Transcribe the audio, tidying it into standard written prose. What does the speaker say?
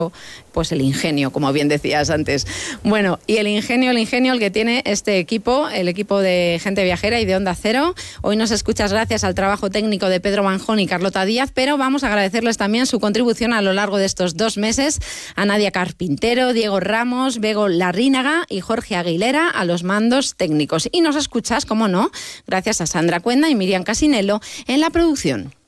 pues el ingenio, como bien decías antes. Bueno, y el ingenio el que tiene este equipo, el equipo de Gente Viajera y de Onda Cero. Hoy nos escuchas gracias al trabajo técnico de Pedro Manjón y Carlota Díaz, pero vamos a agradecerles también su contribución a lo largo de estos 2 meses a Nadia Carpintero, Diego Ramos, Bego Larrínaga y Jorge Aguilera a los mandos técnicos. Y nos escuchas, como no, gracias a Sandra Cuenda y Miriam Casinello en la producción.